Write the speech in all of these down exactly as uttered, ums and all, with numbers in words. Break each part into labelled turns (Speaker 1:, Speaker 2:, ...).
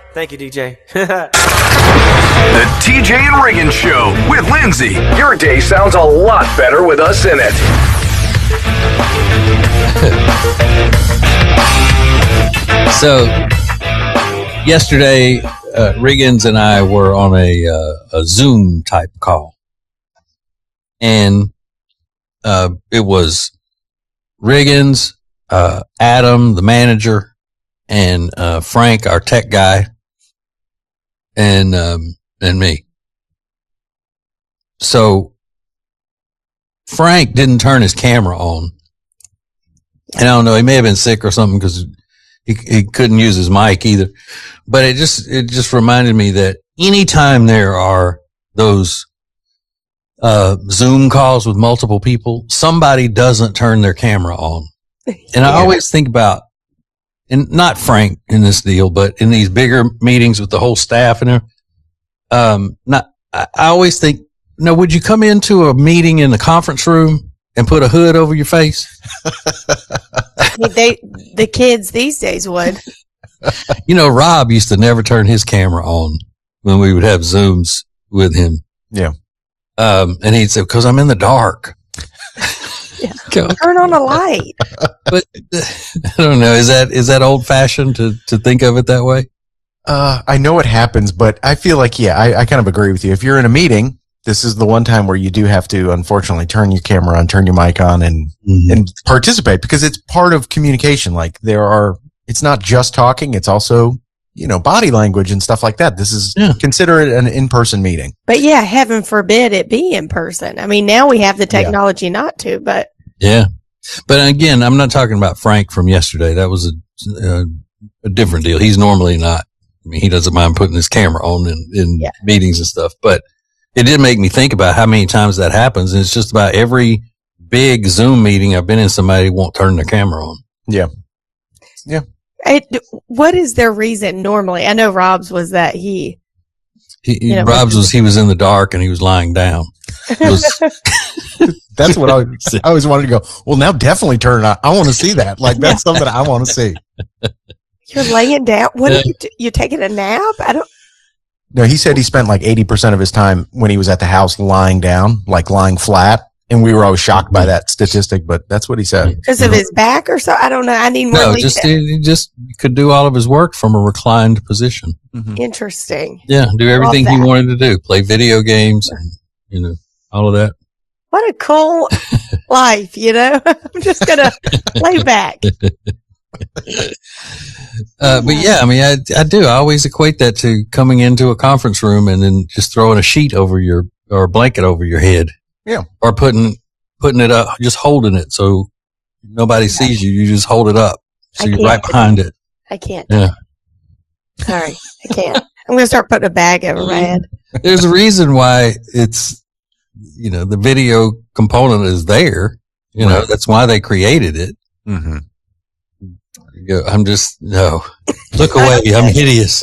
Speaker 1: Thank you, D J.
Speaker 2: The T J and Reagan Show with Lindsay. Your day sounds a lot better with us in it.
Speaker 3: So, yesterday, uh, Riggins and I were on a, uh, a Zoom type call. And uh, it was Riggins, uh, Adam, the manager, and uh, Frank, our tech guy, and um, and me. So Frank didn't turn his camera on. And I don't know, he may have been sick or something because he he couldn't use his mic either. But it just it just reminded me that anytime there are those uh Zoom calls with multiple people, somebody doesn't turn their camera on. And yeah. I always think about, and not Frank in this deal, but in these bigger meetings with the whole staff and everything, um, not, I, I always think, no, would you come into a meeting in the conference room and put a hood over your face?
Speaker 4: they, the kids these days would.
Speaker 3: You know, Rob used to never turn his camera on when we would have Zooms with him.
Speaker 5: Yeah.
Speaker 3: Um, and he'd say, because I'm in the dark.
Speaker 4: Yeah. Turn on a light.
Speaker 3: But I don't know. Is that, is that old fashioned to, to think of it that way?
Speaker 5: Uh, I know it happens, but I feel like, yeah, I, I kind of agree with you. If you're in a meeting, this is the one time where you do have to, unfortunately, turn your camera on, turn your mic on, and, mm-hmm. and participate, because it's part of communication. Like, there are, it's not just talking, it's also, you know, body language and stuff like that. This is, yeah. Consider it an in-person meeting.
Speaker 4: But yeah, heaven forbid it be in person. I mean, now we have the technology yeah. not to, but.
Speaker 3: Yeah. But again, I'm not talking about Frank from yesterday. That was a, a, a different deal. He's normally not, I mean, he doesn't mind putting his camera on in, in yeah. meetings and stuff, but it did make me think about how many times that happens. And it's just about every big Zoom meeting I've been in, somebody won't turn their camera on.
Speaker 5: Yeah. Yeah.
Speaker 4: It, what is their reason normally? I know Rob's was that he,
Speaker 3: he you know, Rob's was he was in the dark and he was lying down. Was,
Speaker 5: that's what I, I always wanted to go, well, now definitely turn it on. I want to see that. Like, that's something I want to see.
Speaker 4: You're laying down. What are you, t- you're taking a nap? I don't.
Speaker 5: No, he said he spent like eighty percent of his time when he was at the house lying down, like lying flat. And we were always shocked by that statistic, but that's what he said.
Speaker 4: Because of his back or so? I don't know. I need more.
Speaker 3: No, just, he, he just could do all of his work from a reclined position.
Speaker 4: Mm-hmm. Interesting.
Speaker 3: Yeah. Do everything he wanted to do. Play video games and, you know, all of that.
Speaker 4: What a cool life, you know? I'm just going to lay back.
Speaker 3: Uh, but yeah, I mean, I, I do. I always equate that to coming into a conference room and then just throwing a sheet over your, or a blanket over your head.
Speaker 5: Yeah.
Speaker 3: Or putting, putting it up, just holding it so nobody yeah. sees you. You just hold it up. So you're right behind it.
Speaker 4: I can't.
Speaker 3: Yeah.
Speaker 4: Sorry. I can't. I'm going to start putting a bag over my head.
Speaker 3: There's a reason why it's, you know, the video component is there. You know, right. That's why they created it.
Speaker 5: Mm-hmm.
Speaker 3: I'm just, no. Look away. I'm hideous.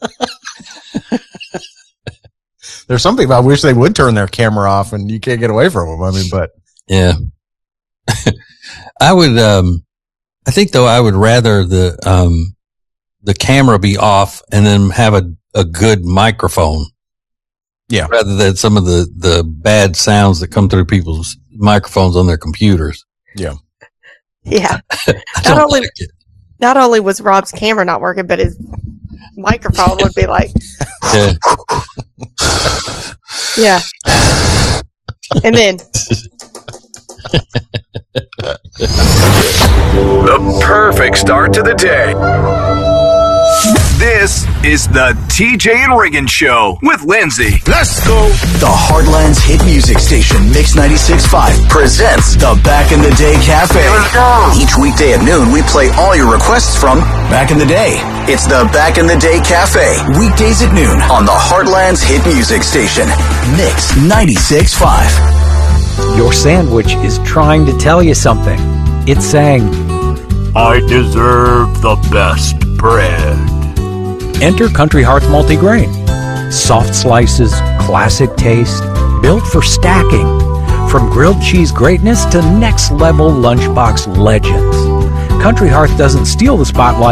Speaker 5: There's some people I wish they would turn their camera off and you can't get away from them. I mean, but.
Speaker 3: Yeah. I would, um, I think though I would rather the, um, the camera be off and then have a, a good microphone.
Speaker 5: Yeah.
Speaker 3: Rather than some of the, the bad sounds that come through people's microphones on their computers.
Speaker 5: Yeah.
Speaker 4: Yeah.
Speaker 3: not only, like
Speaker 4: not only was Rob's camera not working, but his microphone would be like,
Speaker 3: yeah.
Speaker 4: Yeah. And then
Speaker 2: the perfect start to the day. This is the T J and Reagan Show with Lindsay. Let's go.
Speaker 6: The Heartland's hit music station, Mix ninety-six point five, presents the Back in the Day Cafe.
Speaker 2: Let's go.
Speaker 6: Each weekday at noon, we play all your requests from Back in the Day. It's the Back in the Day Cafe, weekdays at noon on the Heartland's hit music station, Mix ninety-six point five.
Speaker 7: Your sandwich is trying to tell you something. It's saying,
Speaker 8: I deserve the best bread.
Speaker 7: Enter Country Hearth Multigrain. Soft slices, classic taste, built for stacking. From grilled cheese greatness to next level lunchbox legends. Country Hearth doesn't steal the spotlight,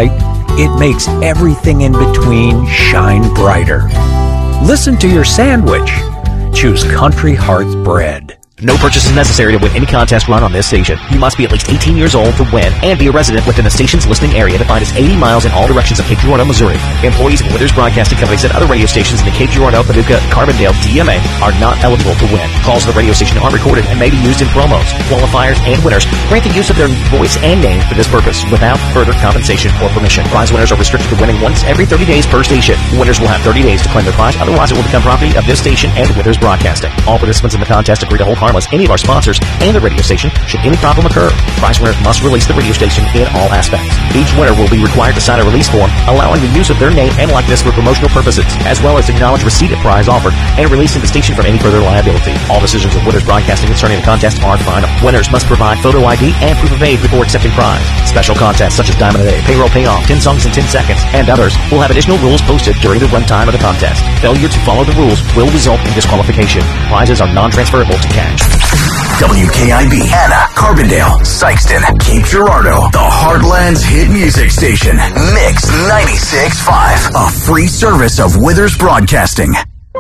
Speaker 7: It makes everything in between shine brighter. Listen to your sandwich. Choose Country Hearts Bread.
Speaker 1: No purchase is necessary to win any contest run on this station. You must be at least eighteen years old to win and be a resident within the station's listening area defined as eighty miles in all directions of Cape Girardeau, Missouri. Employees of Withers Broadcasting Companies and other radio stations in the Cape Girardeau, Paducah, Carbondale, D M A are not eligible to win. Calls to the radio station are recorded and may be used in promos. Qualifiers and winners grant the use of their voice and name for this purpose without further compensation or permission. Prize winners are restricted to winning once every thirty days per station. Winners will have thirty days to claim their prize, otherwise it will become property of this station and Withers Broadcasting. All participants in the contest agree to hold harmless any of our sponsors and the radio station should any problem occur. Prize winners must release the radio station in all aspects. Each winner will be required to sign a release form allowing the use of their name and likeness for promotional purposes, as well as acknowledge receipt of prize offered and releasing the station from any further liability. All decisions of Withers Broadcasting concerning the contest are final. Winners must provide photo I D and proof of age before accepting prize. Special contests such as Diamond a Day, Payroll Payoff, ten songs in ten seconds, and others will have additional rules posted during the runtime of the contest. Failure to follow the rules will result in disqualification. Prizes are non-transferable to cash.
Speaker 6: W K I B, Anna, Carbondale, Sykeston, Cape Girardeau, the Heartland's hit music station, Mix ninety-six point five, a free service of Withers Broadcasting.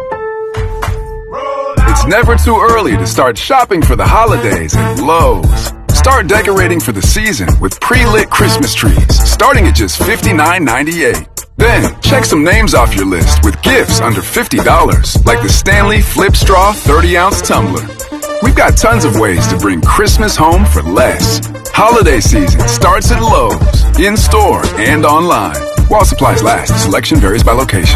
Speaker 9: It's never too early to start shopping for the holidays at Lowe's. Start decorating for the season with pre-lit Christmas trees, starting at just fifty-nine ninety-eight. Then, check some names off your list with gifts under fifty dollars, like the Stanley Flip Straw thirty ounce tumbler. We've got tons of ways to bring Christmas home for less. Holiday season starts at Lowe's, in-store and online. While supplies last, selection varies by location.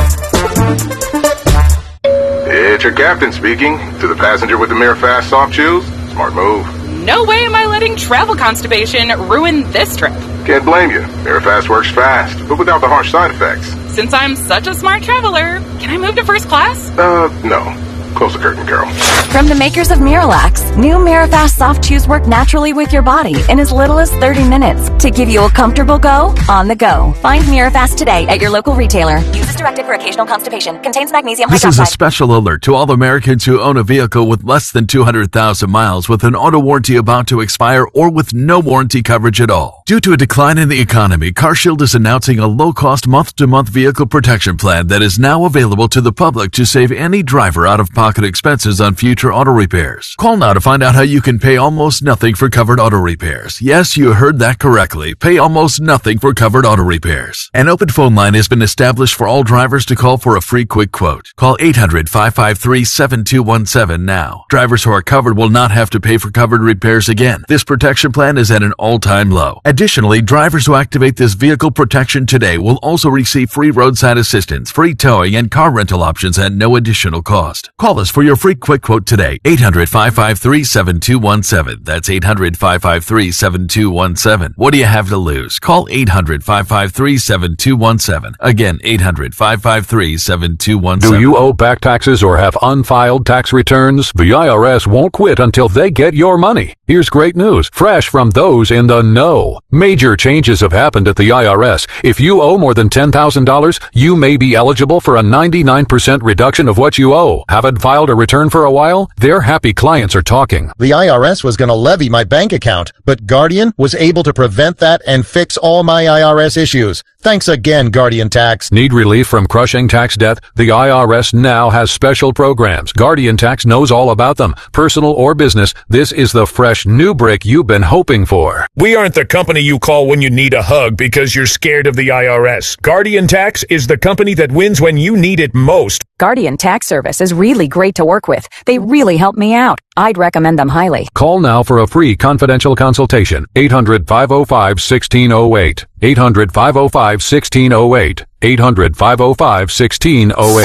Speaker 10: It's your captain speaking. To the passenger with the Mirror Fast soft shoes, smart move.
Speaker 11: No way am I letting travel constipation ruin this trip.
Speaker 10: Can't blame you. Mirror Fast works fast, but without the harsh side effects.
Speaker 11: Since I'm such a smart traveler, can I move to first class?
Speaker 10: Uh, no. Close the curtain, Carol.
Speaker 12: From the makers of Miralax, new Mirafast soft chews work naturally with your body in as little as thirty minutes to give you a comfortable go on the go. Find Mirafast today at your local retailer. Use as directed for occasional constipation. Contains magnesium hydroxide.
Speaker 13: This is a special alert to all Americans who own a vehicle with less than two hundred thousand miles with an auto warranty about to expire or with no warranty coverage at all. Due to a decline in the economy, CarShield is announcing a low-cost month-to-month vehicle protection plan that is now available to the public to save any driver out-of-pocket expenses on future auto repairs. Call now to find out how you can pay almost nothing for covered auto repairs. Yes, you heard that correctly. Pay almost nothing for covered auto repairs. An open phone line has been established for all drivers to call for a free quick quote. Call eight hundred, five five three, seven two one seven now. Drivers who are covered will not have to pay for covered repairs again. This protection plan is at an all-time low. Additionally, drivers who activate this vehicle protection today will also receive free roadside assistance, free towing, and car rental options at no additional cost. Call us for your free quick quote today. eight hundred, five five three, seven two one seven. That's eight hundred, five five three, seven two one seven. What do you have to lose? Call eight hundred, five five three, seven two one seven. Again, eight hundred, five five three, seven two one seven.
Speaker 14: Do you owe back taxes or have unfiled tax returns? The I R S won't quit until they get your money. Here's great news, fresh from those in the know. Major changes have happened at the I R S. If you owe more than ten thousand dollars, you may be eligible for a ninety-nine percent reduction of what you owe. Haven't filed a return for a while? Their happy clients are talking.
Speaker 15: The I R S was going to levy my bank account, but Guardian was able to prevent that and fix all my I R S issues. Thanks again, Guardian Tax.
Speaker 14: Need relief from crushing tax debt? The I R S now has special programs. Guardian Tax knows all about them. Personal or business, this is the fresh new break you've been hoping for.
Speaker 16: We aren't the company you call when you need a hug because you're scared of the I R S. Guardian Tax is the company that wins when you need it most.
Speaker 17: Guardian Tax Service is really great to work with. They really help me out. I'd recommend them highly.
Speaker 14: Call now for a free confidential consultation. eight hundred, five oh five, one six oh eight. eight hundred, five oh five, one six oh eight. eight hundred, five oh five, one six oh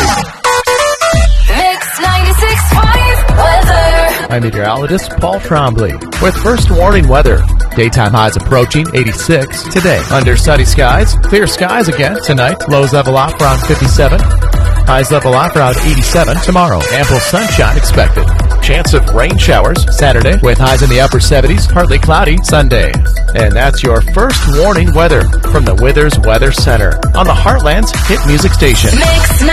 Speaker 14: eight.
Speaker 18: Mix ninety-six point five weather.
Speaker 19: I'm meteorologist Paul Trombley with first warning weather. Daytime highs approaching eighty-six today. Under sunny skies, clear skies again tonight. Lows level off around fifty-seven. Highs level off around eighty-seven tomorrow. Ample sunshine expected. Chance of rain showers Saturday with highs in the upper seventies. Partly cloudy Sunday. And that's your first warning weather from the Withers Weather Center on the Heartland's hit music station.
Speaker 18: Mix